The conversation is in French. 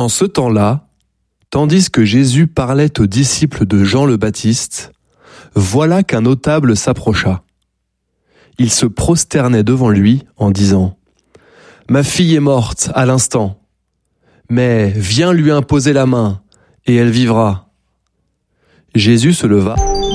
En ce temps-là, tandis que Jésus parlait aux disciples de Jean le Baptiste, voilà qu'un notable s'approcha. Il se prosternait devant lui en disant « Ma fille est morte à l'instant, mais viens lui imposer la main, et elle vivra. » Jésus se leva